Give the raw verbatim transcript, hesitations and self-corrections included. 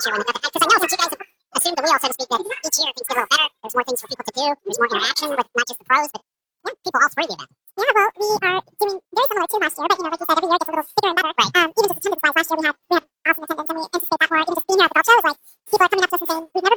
this year when the, because I know since you guys have assumed the wheel, so to speak, that each year things get a little better. There's more things for people to do. There's more interaction with not just the pros, but yeah, people all three of the events. Yeah, well, we are doing very similar to last year, but you know, like you said, every year it gets a little bigger and better. Right. Um, even just attendance-wise, last year we had we had awesome attendance, and we anticipate that more. Even just being here at the golf show is like people are coming up to us and saying, we've never